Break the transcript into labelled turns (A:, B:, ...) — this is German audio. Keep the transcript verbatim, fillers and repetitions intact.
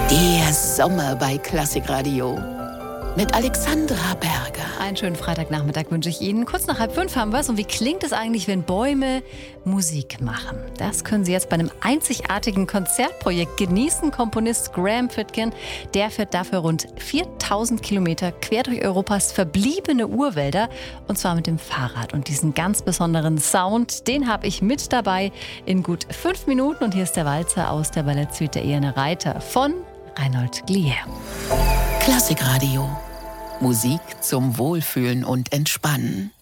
A: Der Sommer bei Klassikradio mit Alexandra Berger.
B: Einen schönen Freitagnachmittag wünsche ich Ihnen. Kurz nach halb fünf haben wir es. Und wie klingt es eigentlich, wenn Bäume Musik machen? Das können Sie jetzt bei einem einzigartigen Konzertprojekt genießen. Komponist Graham Fitkin, der fährt dafür rund viertausend Kilometer quer durch Europas verbliebene Urwälder. Und zwar mit dem Fahrrad. Und diesen ganz besonderen Sound, den habe ich mit dabei in gut fünf Minuten. Und hier ist der Walzer aus der Ballettsuite Der Eherne Reiter von Reinhold Glier.
A: Klassikradio. Musik zum Wohlfühlen und Entspannen.